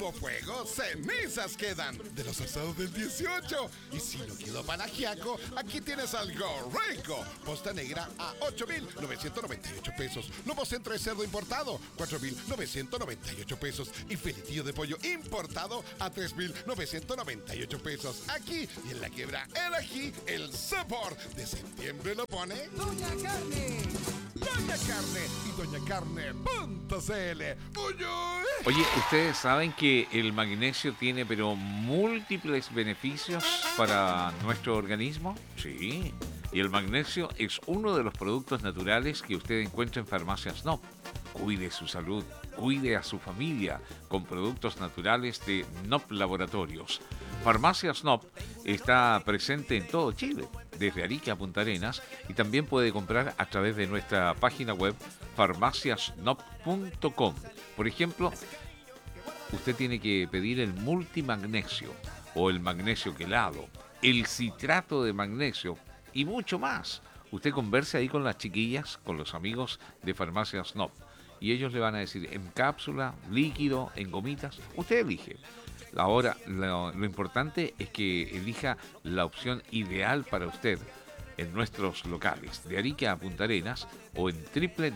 hubo fuego, cenizas quedan de los asados del 18. Y si no quedó para ajiaco, aquí tienes algo rico. Posta negra a 8,998 pesos. Lomo centro de cerdo importado, 4,998 pesos. Y filetillo de pollo importado a 3,998 pesos. Aquí y en la quiebra el ají, el sabor de septiembre lo pone Doña Carne. Doña Carne y doñacarne.cl. Oye, ¿ustedes saben que el magnesio tiene pero múltiples beneficios para nuestro organismo? Sí. Y el magnesio es uno de los productos naturales que usted encuentra en Farmacias Snob. Cuide su salud, cuide a su familia con productos naturales de NOP Laboratorios. Farmacias Snob está presente en todo Chile, desde Arica a Punta Arenas, y también puede comprar a través de nuestra página web farmaciasnop.com. Por ejemplo, usted tiene que pedir el multimagnesio o el magnesio quelado, el citrato de magnesio y mucho más. Usted converse ahí con las chiquillas, con los amigos de Farmacias Snob, y ellos le van a decir en cápsula, líquido, en gomitas. Usted elige. Ahora, lo importante es que elija la opción ideal para usted en nuestros locales de Arica a Punta Arenas o en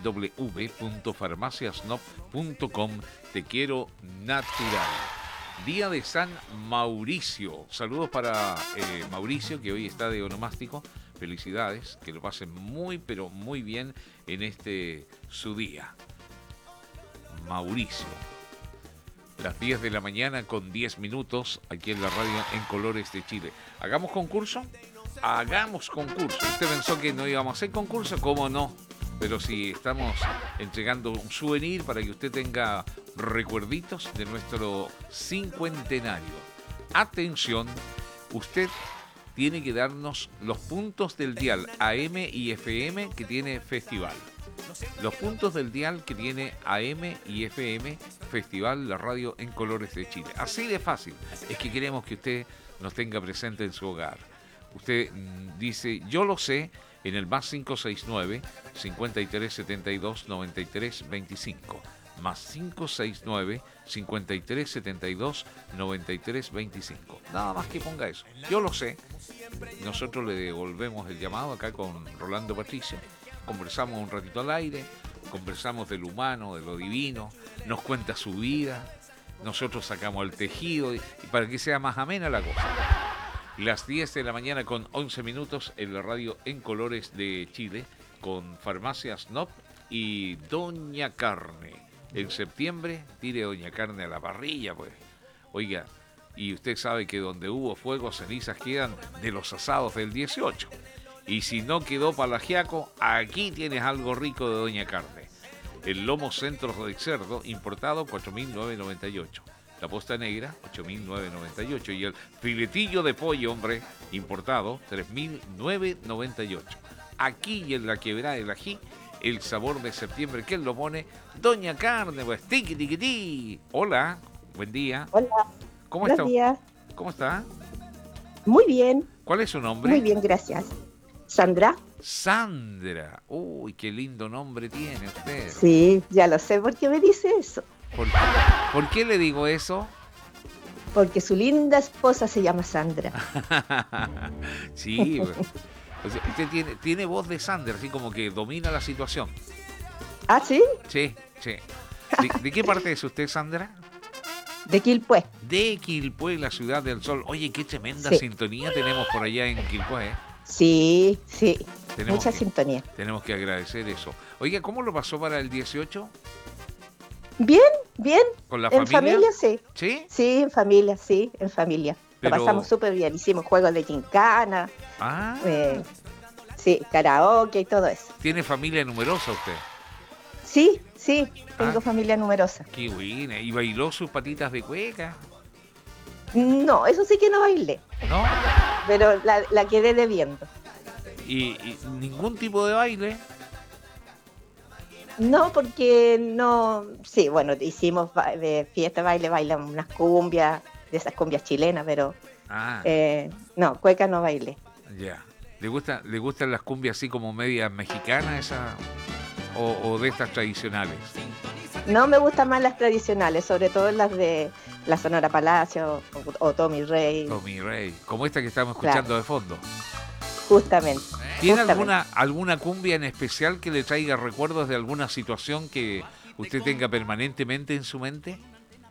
www.farmaciasnop.com. Te quiero natural. Día de San Mauricio. Saludos para Mauricio, que hoy está de onomástico. Felicidades, que lo pasen muy, pero muy bien en su día. Mauricio. Las 10 de la mañana con 10 minutos aquí en la radio en Colores de Chile. ¿Hagamos concurso? Hagamos concurso. ¿Usted pensó que no íbamos a hacer concurso? ¿Cómo no? Pero sí, estamos entregando un souvenir para que usted tenga recuerditos de nuestro cincuentenario. Atención, usted tiene que darnos los puntos del dial AM y FM que tiene Festival. Los puntos del dial que tiene AM y FM Festival, la radio en Colores de Chile. Así de fácil. Es que queremos que usted nos tenga presente en su hogar. Usted dice, yo lo sé, en el más 569 5372 9325. Más 569 5372 9325. Nada más que ponga eso. Yo lo sé. Nosotros le devolvemos el llamado acá con Rolando Patricio. Conversamos un ratito al aire, conversamos de lo humano, de lo divino, nos cuenta su vida, nosotros sacamos el tejido y para que sea más amena la cosa. Las 10 de la mañana con 11 minutos en la radio en Colores de Chile con Farmacias Snob y Doña Carne. En septiembre tire Doña Carne a la parrilla, pues. Oiga, y usted sabe que donde hubo fuego, cenizas quedan de los asados del 18. Y si no quedó para el ajiaco, aquí tienes algo rico de Doña Carne. El lomo centro de cerdo importado, 4,998. La posta negra, 8,998. Y el filetillo de pollo, hombre, importado, 3,998. Aquí y en la quebrada del ají, el sabor de septiembre. ¿Quién lo pone? Doña Carne, pues, tiqui, tiqui, ti. Hola, buen día. Hola. ¿Cómo está? Buenos días. ¿Cómo está? Muy bien. ¿Cuál es su nombre? Muy bien, gracias. Sandra. Sandra. Uy, qué lindo nombre tiene usted. Sí, ya lo sé. ¿Por qué me dice eso? ¿Por qué le digo eso? Porque su linda esposa se llama Sandra. Sí. O sea, usted tiene voz de Sandra, así como que domina la situación. ¿Ah, sí? Sí, sí. ¿De qué parte es usted, Sandra? De Quilpué. De Quilpué, la ciudad del sol. Oye, qué tremenda Sí. sintonía tenemos por allá en Quilpué, ¿eh? Sí, sí. Tenemos Mucha que- sintonía. Tenemos que agradecer eso. Oiga, ¿cómo lo pasó para el 18? Bien, bien. ¿Con la En familia, sí. ¿Sí? Sí, en familia, sí, en familia. Pero- Lo pasamos súper bien. Hicimos juegos de gincana, Ah, sí, karaoke y todo eso. ¿tiene familia numerosa usted? Sí, sí, tengo Ah. familia numerosa. Qué buena. ¿Y bailó sus patitas de cueca? No, eso sí que no bailé, ¿No? pero la quedé debiendo. ¿Y ningún tipo de baile? No, porque no, sí, bueno, hicimos fiesta, bailamos unas cumbias, de esas cumbias chilenas, pero Ah, no, cueca no bailé. ya. ¿Le gustan las cumbias así como medias mexicanas esa, o de estas tradicionales? No me gustan más las tradicionales, sobre todo las la Sonora Palacio o Tommy Rey, Tommy Rey, como esta que estamos escuchando de fondo. justamente. ¿Tiene justamente. alguna cumbia en especial que le traiga recuerdos de alguna situación que usted tenga permanentemente en su mente?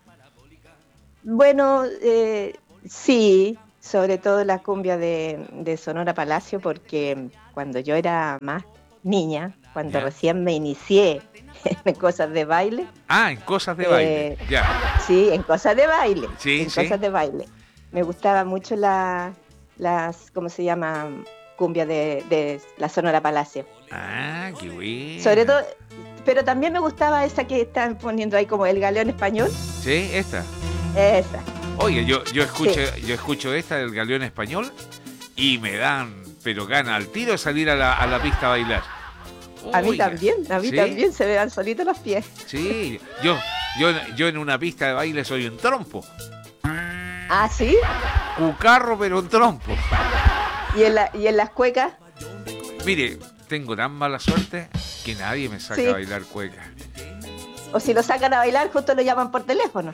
Bueno, sí, sobre todo la cumbia de Sonora Palacio, porque cuando yo era más niña, cuando Ya. recién me inicié en cosas de baile, Ah, en cosas de baile. Ya. sí, en cosas de baile, Sí, en sí. cosas de baile, me gustaba mucho las, ¿cómo se llama? Cumbia de la Sonora Palacio. Ah, qué bueno. Sobre todo, pero también me gustaba esa que están poniendo ahí como el galeón español, Sí, esta. esa. Oye, yo escucho esta del Galeón Español y me dan, pero gana al tiro de salir a la pista a bailar. A mí Oiga, también ¿sí? se me dan solitos los pies. Sí, yo en una pista de baile soy un trompo. Ah, ¿sí? Cucarro, pero un trompo. Y en las cuecas, Mire, tengo tan mala suerte que nadie me saca Sí. a bailar cueca. o si lo sacan a bailar, justo lo llaman por teléfono.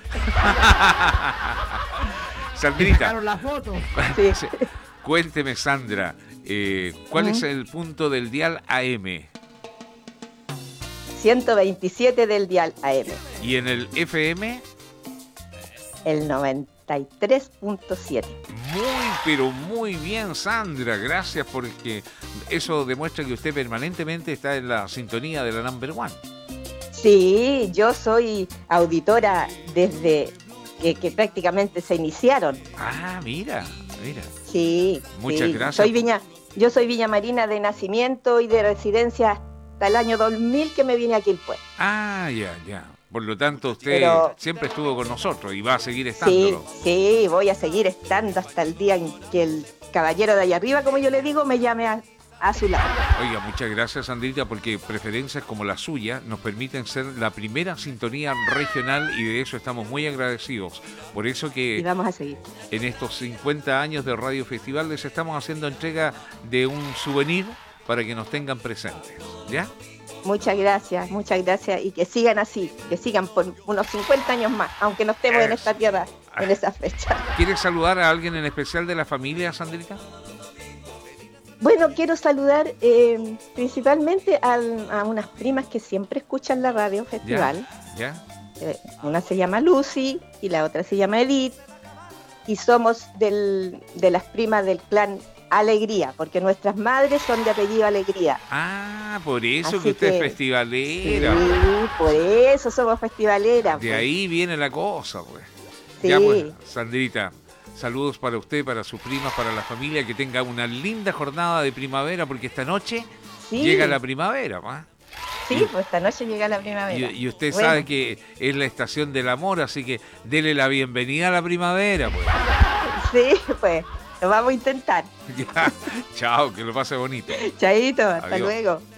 Sandrita, Sacaron la foto. Sí. sí, cuénteme, Sandra, ¿cuál es Ujú. el punto del dial AM? 127 del dial AM, Y en el FM, el 93.7. pero muy bien, Sandra. Gracias porque eso demuestra que usted permanentemente está en la sintonía de la number one. Sí, yo soy auditora desde que prácticamente se iniciaron. Ah, mira. Sí. Muchas sí. gracias. Yo soy villamarina de nacimiento y de residencia hasta el año 2000 que me vine aquí al pueblo. Ah, ya. Por lo tanto, usted Pero- siempre estuvo con nosotros y va a seguir Sí, estándolo. sí, voy a seguir estando hasta el día en que el caballero de allá arriba, como yo le digo, me llame a su lado. Oiga, muchas gracias, Sandrita, porque preferencias como la suya nos permiten ser la primera sintonía regional y de eso estamos muy agradecidos. Por eso Y que vamos a seguir. en estos 50 años de Radio Festival les estamos haciendo entrega de un souvenir para que nos tengan presentes. ¿Ya? Muchas gracias y que sigan así, que sigan por unos 50 años más, aunque no estemos en esta tierra en esa fecha. ¿Quieres saludar a alguien en especial de la familia, Sandrita? Bueno, quiero saludar principalmente a unas primas que siempre escuchan la radio festival. ¿Ya? Una se llama Lucy y la otra se llama Edith. Y somos de las primas del clan Alegría, porque nuestras madres son de apellido Alegría. Ah, por eso Así que usted es que- festivalera. Sí, por eso somos festivaleras. De pues. ahí viene la cosa, pues. Sí. Ya, pues, Sandrita, saludos para usted, para sus primas, para la familia, que tenga una linda jornada de primavera, porque esta noche Sí. llega la primavera, ¿va? Sí, pues esta noche llega la primavera. Y usted Bueno, sabe que es la estación del amor, así que dele la bienvenida a la primavera, pues. Sí, pues lo vamos a intentar. Ya, chao, que lo pase bonito. Chaito, hasta Adiós. luego.